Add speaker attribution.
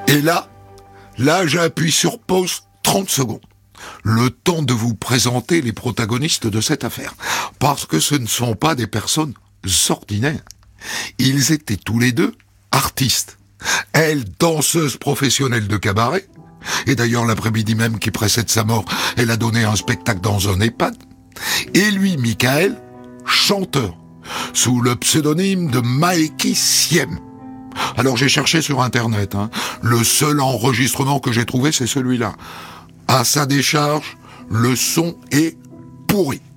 Speaker 1: Et là, j'appuie sur pause 30 secondes. Le temps de vous présenter les protagonistes de cette affaire. Parce que ce ne sont pas des personnes ordinaires. Ils étaient tous les deux artistes. Elle, danseuse professionnelle de cabaret. Et d'ailleurs, l'après-midi même qui précède sa mort, elle a donné un spectacle dans un EHPAD. Et lui, Michael, chanteur, sous le pseudonyme de Maeki Siem. Alors j'ai cherché sur Internet. Le seul enregistrement que j'ai trouvé, c'est celui-là. À sa décharge, le son est pourri.